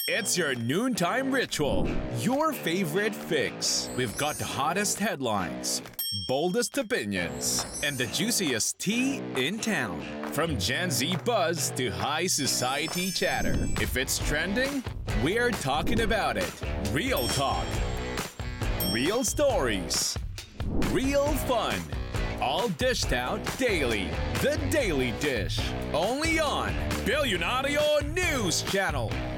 It's your noontime ritual, your favorite fix. We've got the hottest headlines, boldest opinions, and the juiciest tea in town. From Gen Z buzz to high society chatter. If it's trending, we're talking about it. Real talk, real stories, real fun. All dished out daily. The Daily Dish. Only on Billionario News Channel.